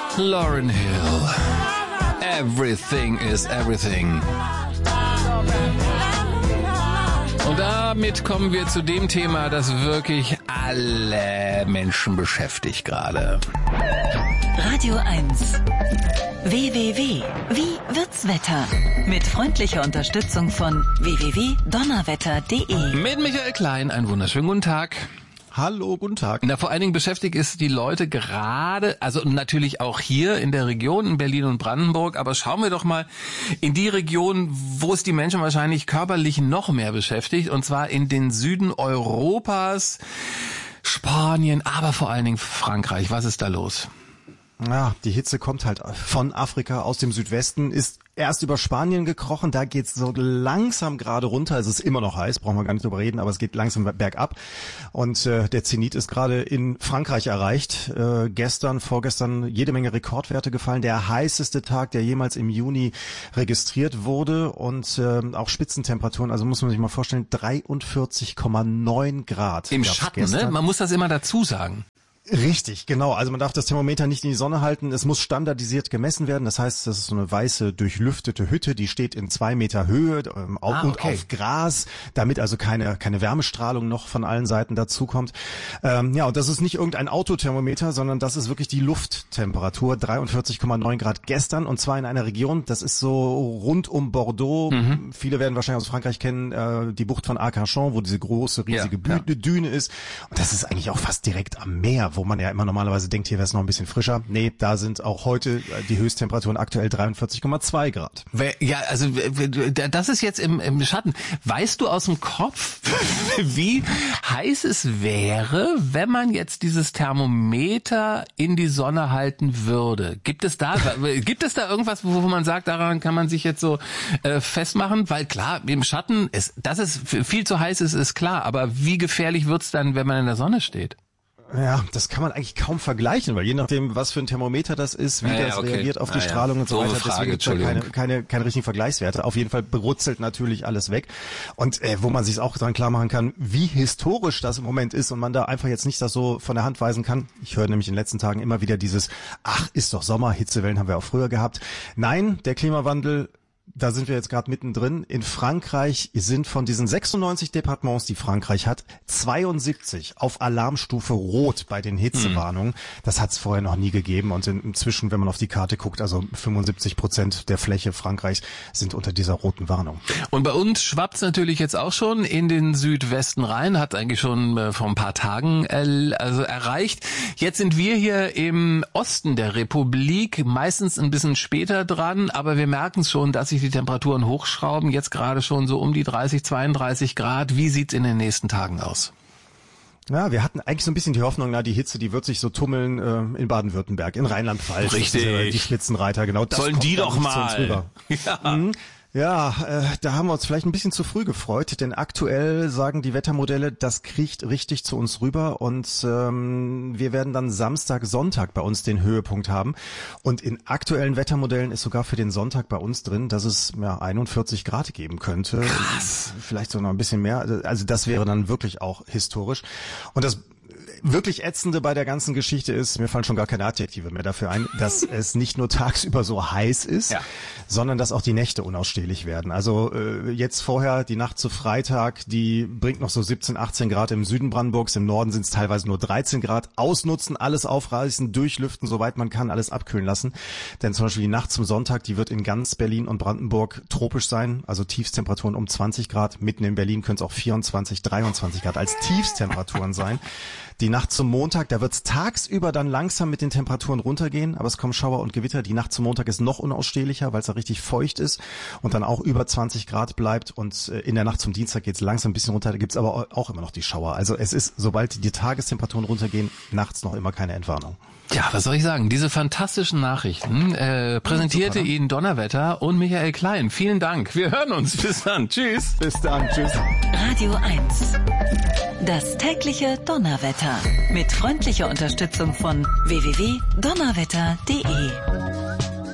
Lauryn Hill. Everything is everything. Und damit kommen wir zu dem Thema, das wirklich alle Menschen beschäftigt gerade. Radio 1. WWW. Wie wird's Wetter? Mit freundlicher Unterstützung von www.donnerwetter.de. Mit Michael Klein, einen wunderschönen guten Tag. Hallo, guten Tag. Na, vor allen Dingen beschäftigt es die Leute gerade, also natürlich auch hier in der Region, in Berlin und Brandenburg, aber schauen wir doch mal in die Region, wo es die Menschen wahrscheinlich körperlich noch mehr beschäftigt, und zwar in den Süden Europas, Spanien, aber vor allen Dingen Frankreich. Was ist da los? Ja, die Hitze kommt halt von Afrika aus dem Südwesten, ist erst über Spanien gekrochen, da geht's so langsam gerade runter. Es ist immer noch heiß, brauchen wir gar nicht drüber reden, aber es geht langsam bergab. Und der Zenit ist gerade in Frankreich erreicht. Vorgestern jede Menge Rekordwerte gefallen. Der heißeste Tag, der jemals im Juni registriert wurde, und auch Spitzentemperaturen, also muss man sich mal vorstellen, 43,9 Grad. Im Schatten, gestern. Ne? Man muss das immer dazu sagen. Richtig, genau. Also man darf das Thermometer nicht in die Sonne halten. Es muss standardisiert gemessen werden. Das heißt, das ist so eine weiße, durchlüftete Hütte, die steht in 2 Meter Höhe und auf Gras, damit also keine Wärmestrahlung noch von allen Seiten dazukommt. Und das ist nicht irgendein Autothermometer, sondern das ist wirklich die Lufttemperatur, 43,9 Grad gestern, und zwar in einer Region, das ist so rund um Bordeaux. Viele werden wahrscheinlich aus Frankreich kennen, die Bucht von Arcachon, wo diese große, riesige Düne ist. Und das ist eigentlich auch fast direkt am Meer, wo man ja immer normalerweise denkt, hier wäre es noch ein bisschen frischer. Nee, da sind auch heute die Höchsttemperaturen aktuell 43,2 Grad. Ja, also das ist jetzt im Schatten. Weißt du aus dem Kopf, wie heiß es wäre, wenn man jetzt dieses Thermometer in die Sonne halten würde? Gibt es da irgendwas, wo man sagt, daran kann man sich jetzt so festmachen? Weil klar, im Schatten, dass es viel zu heiß ist klar. Aber wie gefährlich wird's dann, wenn man in der Sonne steht? Ja, das kann man eigentlich kaum vergleichen, weil je nachdem, was für ein Thermometer das ist, wie das reagiert auf die Strahlung und so weiter, deswegen gibt es keine richtigen Vergleichswerte. Auf jeden Fall brutzelt natürlich alles weg. Und wo man sich auch dran klar machen kann, wie historisch das im Moment ist und man da einfach jetzt nicht das so von der Hand weisen kann. Ich höre nämlich in den letzten Tagen immer wieder dieses, ist doch Sommer, Hitzewellen haben wir auch früher gehabt. Nein, der Klimawandel, da sind wir jetzt gerade mittendrin. In Frankreich sind von diesen 96 Departements, die Frankreich hat, 72 auf Alarmstufe Rot bei den Hitzewarnungen. Das hat es vorher noch nie gegeben. Und inzwischen, wenn man auf die Karte guckt, also 75% der Fläche Frankreichs sind unter dieser roten Warnung. Und bei uns schwappt es natürlich jetzt auch schon in den Südwesten rein, hat eigentlich schon vor ein paar Tagen erreicht. Jetzt sind wir hier im Osten der Republik, meistens ein bisschen später dran, aber wir merken es schon, dass sich die Temperaturen hochschrauben, jetzt gerade schon so um die 30, 32 Grad. Wie sieht's in den nächsten Tagen aus? Ja, wir hatten eigentlich so ein bisschen die Hoffnung, die Hitze, die wird sich so tummeln in Baden-Württemberg, in Rheinland-Pfalz. Richtig. Die Spitzenreiter, genau. Das sollen die doch mal. Ja. Ja, da haben wir uns vielleicht ein bisschen zu früh gefreut, denn aktuell sagen die Wettermodelle, das kriecht richtig zu uns rüber, und wir werden dann Samstag, Sonntag bei uns den Höhepunkt haben. Und in aktuellen Wettermodellen ist sogar für den Sonntag bei uns drin, dass es 41 Grad geben könnte. Krass. Vielleicht sogar noch ein bisschen mehr. Also das wäre dann wirklich auch historisch. Und das wirklich Ätzende bei der ganzen Geschichte ist, mir fallen schon gar keine Adjektive mehr dafür ein, dass es nicht nur tagsüber so heiß ist, sondern dass auch die Nächte unausstehlich werden. Also jetzt vorher, die Nacht zu Freitag, die bringt noch so 17, 18 Grad im Süden Brandenburgs, im Norden sind es teilweise nur 13 Grad. Ausnutzen, alles aufreißen, durchlüften, soweit man kann, alles abkühlen lassen. Denn zum Beispiel die Nacht zum Sonntag, die wird in ganz Berlin und Brandenburg tropisch sein, also Tiefstemperaturen um 20 Grad. Mitten in Berlin können es auch 24, 23 Grad als Tiefstemperaturen sein. Die Nacht zum Montag, da wird es tagsüber dann langsam mit den Temperaturen runtergehen, aber es kommen Schauer und Gewitter. Die Nacht zum Montag ist noch unausstehlicher, weil es da richtig feucht ist und dann auch über 20 Grad bleibt. Und in der Nacht zum Dienstag geht es langsam ein bisschen runter, da gibt es aber auch immer noch die Schauer. Also es ist, sobald die Tagestemperaturen runtergehen, nachts noch immer keine Entwarnung. Ja, was soll ich sagen? Diese fantastischen Nachrichten präsentierte Ihnen Donnerwetter und Michael Klein. Vielen Dank. Wir hören uns. Bis dann. Tschüss. Bis dann. Tschüss. Radio 1. Das tägliche Donnerwetter. Mit freundlicher Unterstützung von www.donnerwetter.de.